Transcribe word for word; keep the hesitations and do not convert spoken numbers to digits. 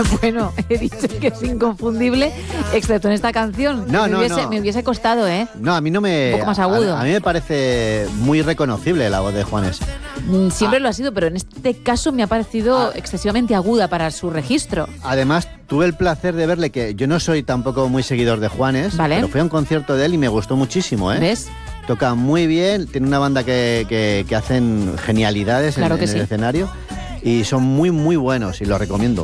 Bueno, he dicho que es inconfundible, excepto en esta canción. No, me, no, hubiese, no. me hubiese costado, ¿eh? No, a mí no me... Un poco más agudo. A, a mí me parece muy reconocible la voz de Juanes. Mm, Siempre Ah. lo ha sido, pero en este caso me ha parecido Ah. excesivamente aguda para su registro. Además, tuve el placer de verle, que yo no soy tampoco muy seguidor de Juanes, Vale. pero fui a un concierto de él y me gustó muchísimo, ¿eh? ¿Ves? Toca muy bien, tiene una banda que, que, que hacen genialidades Claro en, que en sí. el escenario y son muy, muy buenos y los recomiendo.